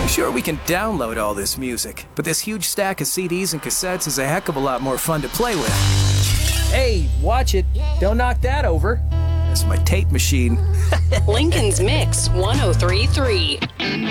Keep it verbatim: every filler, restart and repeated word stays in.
Sure, we can download all this music, but this huge stack of C Ds and cassettes is a heck of a lot more fun to play with. Hey, watch it. Don't knock that over. That's my tape machine. Lincoln's Mix one oh three point three.